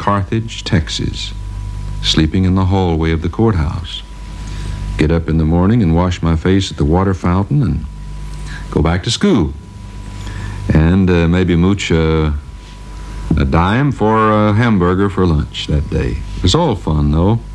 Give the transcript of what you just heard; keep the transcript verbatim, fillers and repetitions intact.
Carthage, Texas, sleeping in the hallway of the courthouse. Get up in the morning and wash my face at the water fountain and go back to school. And uh, maybe mooch uh, a dime for a hamburger for lunch that day. It was all fun, though.